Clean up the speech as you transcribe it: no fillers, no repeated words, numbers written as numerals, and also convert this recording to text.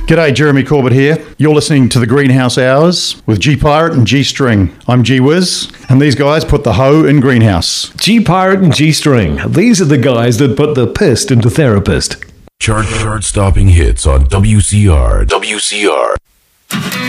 G'day, Jeremy Corbett here. You're listening to the Greenhouse Hours with G Pirate and G String. I'm G Wiz, and these guys put the hoe in greenhouse. G Pirate and G String. These are the guys that put the pissed into therapist. Chart stopping hits on WCR.